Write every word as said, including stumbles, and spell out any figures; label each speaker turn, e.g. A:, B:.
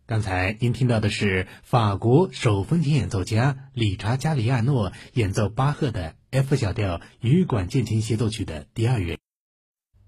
A: 刚才您听到的是法国手风琴演奏家理查加里亚诺演奏巴赫的 F 小调羽管键琴协奏曲的第二乐